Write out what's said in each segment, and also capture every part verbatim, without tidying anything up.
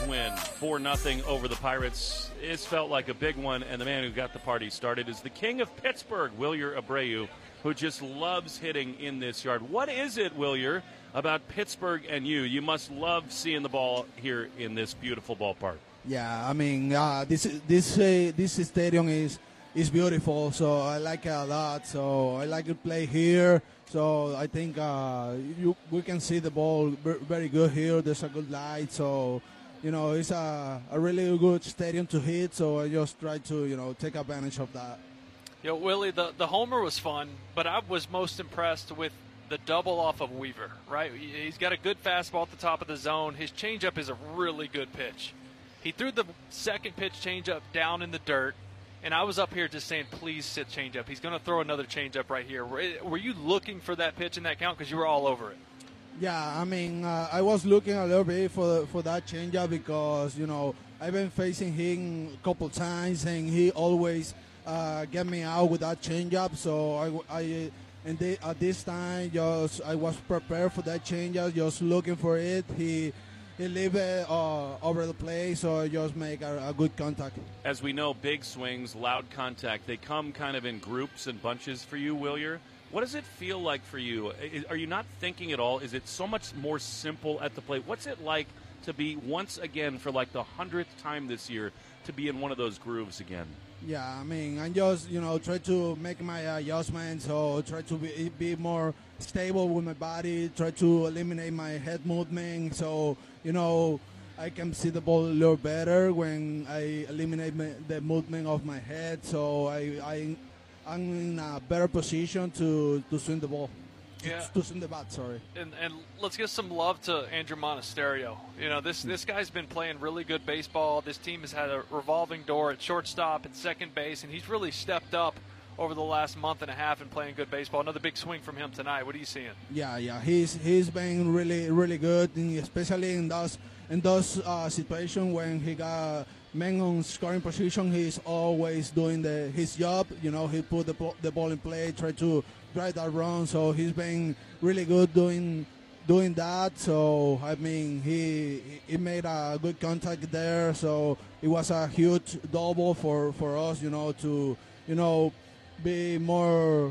win, four nothing over the Pirates. It's felt like a big one, and the man who got the party started is the king of Pittsburgh, Wilyer Abreu, who just loves hitting in this yard. What is it, Wilyer, about Pittsburgh and you? You must love seeing the ball here in this beautiful ballpark. Yeah, I mean, uh, this this uh, this stadium is is beautiful, so I like it a lot. So I like to play here. So I think uh, you we can see the ball very good here. There's a good light, so you know it's a, a really good stadium to hit. So I just try to you know take advantage of that. You know, Willie, the the homer was fun, but I was most impressed with the double off of Weaver. Right, he's got a good fastball at the top of the zone. His changeup is a really good pitch. He threw the second pitch changeup down in the dirt, and I was up here just saying, please sit changeup. He's going to throw another changeup right here. Were, were you looking for that pitch in that count because you were all over it? Yeah, I mean, uh, I was looking a little bit for for that changeup because, you know, I've been facing him a couple times, and he always uh, get me out with that changeup. So I, I and they, at this time, just I was prepared for that changeup, just looking for it. He He leave it uh, over the plate, so I just make a, a good contact. As we know, big swings, loud contact, they come kind of in groups and bunches for you, Wilyer. What does it feel like for you? Are you not thinking at all? Is it so much more simple at the plate? What's it like to be, once again, for like the hundredth time this year, to be in one of those grooves again? Yeah, I mean, I just, you know, try to make my adjustments, so try to be, be more stable with my body, try to eliminate my head movement, so, you know, I can see the ball a little better when I eliminate my, the movement of my head, so I, I, I'm in a better position to, to swing the ball. Yeah. To swing the bat, sorry. And, and let's give some love to Andrew Monasterio. You know, this this guy's been playing really good baseball. This team has had a revolving door at shortstop and second base, and he's really stepped up over the last month and a half in playing good baseball. Another big swing from him tonight. What are you seeing? Yeah, yeah, he's he's been really really good, especially in those in those uh, situations when he got men on scoring position. He's always doing the his job. You know, he put the the ball in play, try to drive that run. So he's been really good doing doing that. So I mean, he he made a good contact there. So it was a huge double for for us. You know, to you know be more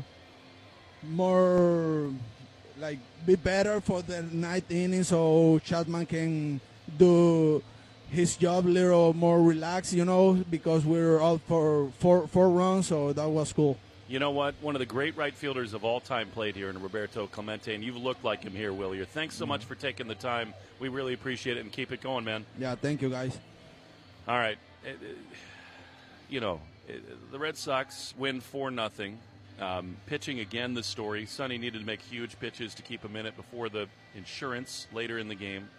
more like be better for the ninth inning, so Chapman can do his job a little more relaxed, you know, because we were out for four four runs, so that was cool. You know what? One of the great right fielders of all time played here in Roberto Clemente, and you've looked like him here, Wilyer. Thanks so much for taking the time. We really appreciate it, and keep it going, man. Yeah, thank you, guys. All right. It, it, you know, it, the Red Sox win four nothing. Um, pitching again, the story. Sonny needed to make huge pitches to keep him in it before the insurance later in the game.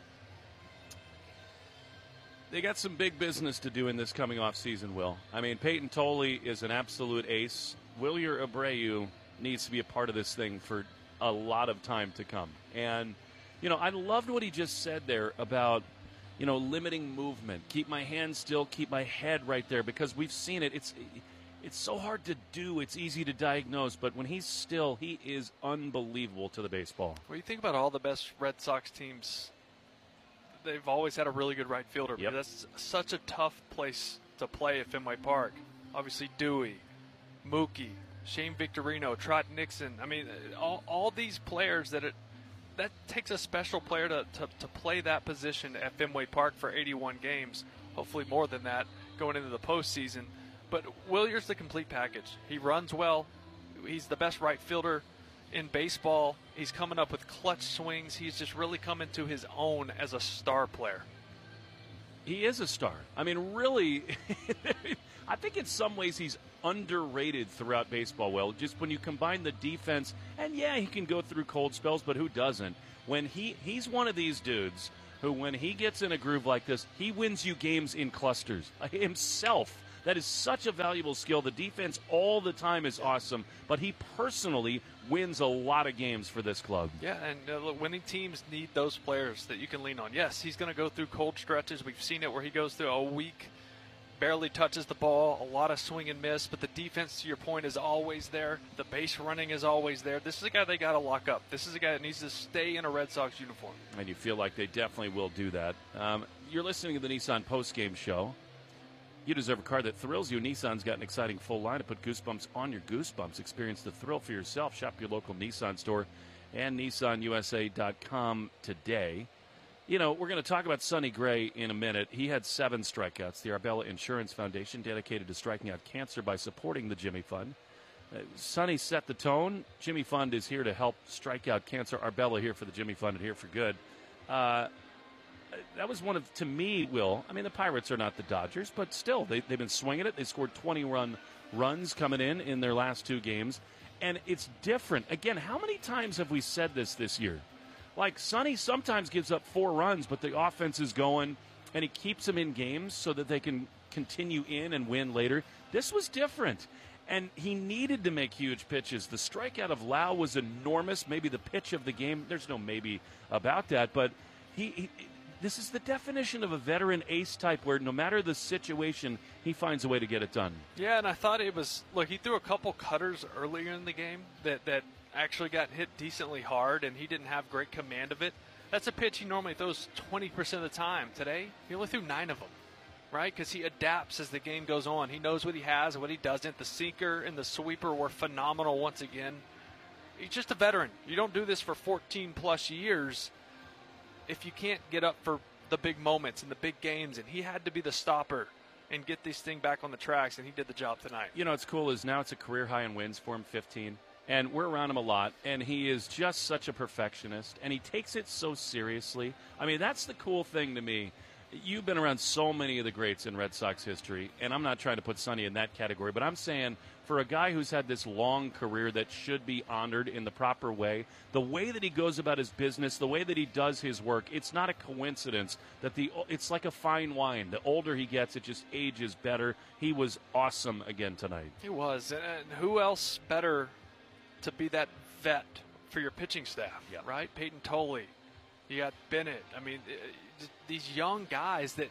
They got some big business to do in this coming off season, Will. I mean, Peyton Tolle is an absolute ace. Wilyer Abreu needs to be a part of this thing for a lot of time to come. And, you know, I loved what he just said there about, you know, limiting movement. Keep my hands still, keep my head right there, because we've seen it. It's it's so hard to do. It's easy to diagnose. But when he's still, he is unbelievable to the baseball. Well, you think about all the best Red Sox teams, they've always had a really good right fielder. Yep. That's such a tough place to play at Fenway Park. Obviously, Dewey, Mookie, Shane Victorino, Trot Nixon. I mean, all, all these players that it, that takes a special player to, to, to play that position at Fenway Park for eighty-one games, hopefully more than that going into the postseason. But Wilyer's the complete package. He runs well. He's the best right fielder in baseball. He's coming up with clutch swings. He's just really come into his own as a star player. He is a star. I mean, really, I think in some ways he's underrated throughout baseball. Well, just when you combine the defense, and yeah, he can go through cold spells, but who doesn't? When he he's one of these dudes who, when he gets in a groove like this, he wins you games in clusters himself. That is such a valuable skill. The defense all the time is awesome, but he personally wins a lot of games for this club. Yeah, and uh, look, winning teams need those players that you can lean on. Yes, he's going to go through cold stretches. We've seen it where he goes through a week, barely touches the ball, a lot of swing and miss, but the defense, to your point, is always there. The base running is always there. This is a guy they got to lock up. This is a guy that needs to stay in a Red Sox uniform. And you feel like they definitely will do that. Um, you're listening to the Nissan post-game show. You deserve a car that thrills you. Nissan's got an exciting full line to put goosebumps on your goosebumps. Experience the thrill for yourself. Shop your local Nissan store and Nissan U S A dot com today. You know, we're going to talk about Sonny Gray in a minute. He had seven strikeouts. The Arbella Insurance Foundation dedicated to striking out cancer by supporting the Jimmy Fund. Uh, Sonny set the tone. Jimmy Fund is here to help strike out cancer. Arbella here for the Jimmy Fund and here for good. Uh, that was one of, to me, Will, I mean, the Pirates are not the Dodgers, but still, they, they've been swinging it. They scored twenty-run runs coming in in their last two games. And it's different. Again, how many times have we said this this year? Like, Sonny sometimes gives up four runs, but the offense is going, and he keeps them in games so that they can continue in and win later. This was different, and he needed to make huge pitches. The strikeout of Lau was enormous, maybe the pitch of the game. There's no maybe about that, but he, he this is the definition of a veteran ace type where no matter the situation, he finds a way to get it done. Yeah, and I thought it was, look, he threw a couple cutters earlier in the game that, that actually got hit decently hard, and he didn't have great command of it. That's a pitch he normally throws twenty percent of the time. Today, he only threw nine of them, right? Because he adapts as the game goes on. He knows what he has and what he doesn't. The sinker and the sweeper were phenomenal once again. He's just a veteran. You don't do this for fourteen plus years if you can't get up for the big moments and the big games, and he had to be the stopper and get this thing back on the tracks, and he did the job tonight. You know, what's cool is now it's a career high in wins for him, fifteen, and we're around him a lot, and he is just such a perfectionist, and he takes it so seriously. I mean, that's the cool thing to me. You've been around so many of the greats in Red Sox history, and I'm not trying to put Sonny in that category, but I'm saying for a guy who's had this long career that should be honored in the proper way, the way that he goes about his business, the way that he does his work, it's not a coincidence that the it's like a fine wine. The older he gets, it just ages better. He was awesome again tonight. He was, and who else better to be that vet for your pitching staff, yeah. right? Peyton Tolley, you got Bennett. I mean, these young guys that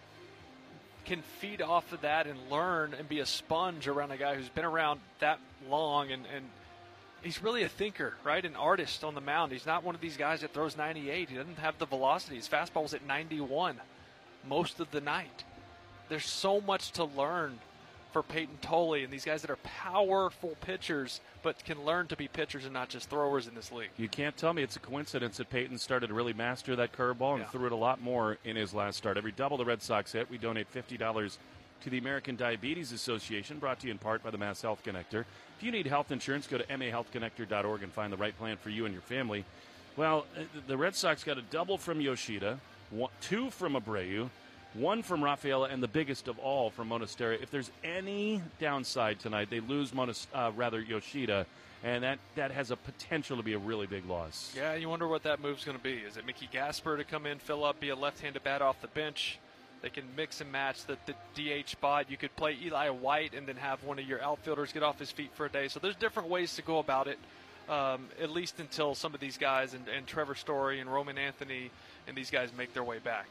can feed off of that and learn and be a sponge around a guy who's been around that long, and, and he's really a thinker, right? An artist on the mound. He's not one of these guys that throws ninety-eight. He doesn't have the velocity. His fastball was at ninety-one most of the night. There's so much to learn for Peyton Tolley and these guys that are powerful pitchers but can learn to be pitchers and not just throwers in this league. You can't tell me it's a coincidence that Peyton started to really master that curveball and yeah. threw it a lot more in his last start. Every double the Red Sox hit, we donate fifty dollars to the American Diabetes Association, brought to you in part by the Mass Health Connector. If you need health insurance, go to M A health connector dot org and find the right plan for you and your family. Well, the Red Sox got a double from Yoshida, one, two from Abreu, one from Rafaela, and the biggest of all from Monasterio. If there's any downside tonight, they lose Monas- uh, rather Yoshida, and that, that has a potential to be a really big loss. Yeah, you wonder what that move's going to be. Is it Mickey Gasper to come in, fill up, be a left-handed bat off the bench? They can mix and match the, the D H spot. You could play Eli White and then have one of your outfielders get off his feet for a day. So there's different ways to go about it, um, at least until some of these guys and, and Trevor Story and Roman Anthony and these guys make their way back.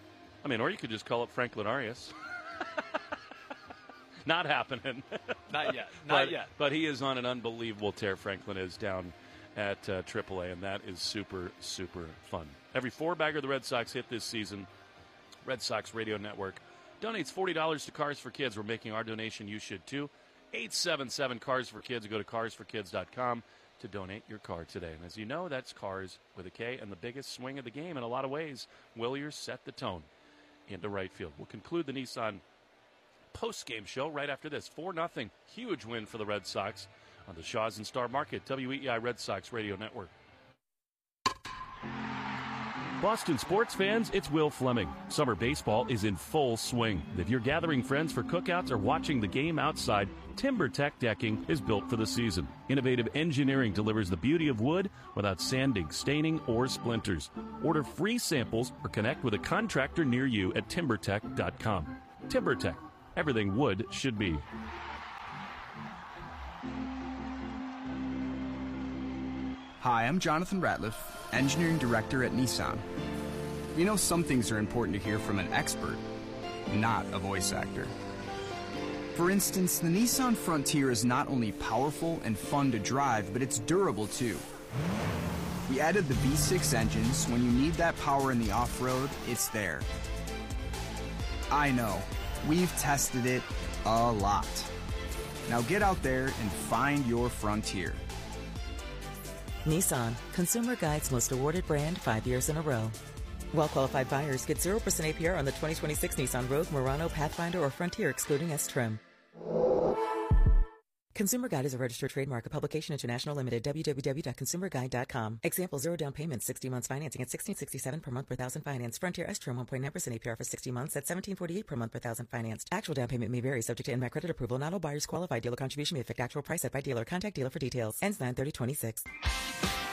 I mean, or you could just call up Franklin Arias. Not happening. Not yet. Not but, yet. But he is on an unbelievable tear. Franklin is down at uh, triple A, and that is super, super fun. Every four-bagger the Red Sox hit this season, Red Sox Radio Network donates forty dollars to Cars for Kids. We're making our donation. You should, too. eight seven seven Cars for Kids. Go to cars for kids dot com to donate your car today. And as you know, that's Cars with a K, and the biggest swing of the game in a lot of ways. Williers set the tone into right field. We'll conclude the Nissan post-game show right after this. four nothing, huge win for the Red Sox on the Shaw's and Star Market, W E E I Red Sox Radio Network. Boston sports fans, it's Will Fleming. Summer baseball is in full swing. If you're gathering friends for cookouts or watching the game outside, TimberTech Decking is built for the season. Innovative engineering delivers the beauty of wood without sanding, staining, or splinters. Order free samples or connect with a contractor near you at timber tech dot com. TimberTech, everything wood should be. Hi, I'm Jonathan Ratliff, Engineering Director at Nissan. You know, some things are important to hear from an expert, not a voice actor. For instance, the Nissan Frontier is not only powerful and fun to drive, but it's durable too. We added the V six engines, so when you need that power in the off-road, it's there. I know. We've tested it a lot. Now get out there and find your frontier. Nissan, Consumer Guide's most awarded brand five years in a row. Well-qualified buyers get zero percent A P R on the twenty twenty-six Nissan Rogue, Murano, Pathfinder, or Frontier, excluding S-Trim. Consumer Guide is a registered trademark, a publication international limited, w w w dot consumer guide dot com. Example, zero down payment, sixty months financing at sixteen sixty-seven per month per thousand finance. Frontier S-Trim one point nine percent A P R for sixty months at seventeen forty-eight per month per thousand financed. Actual down payment may vary, subject to in-back credit approval. Not all buyers qualify. Dealer contribution may affect actual price set by dealer. Contact dealer for details. Ends nine thirty twenty-six.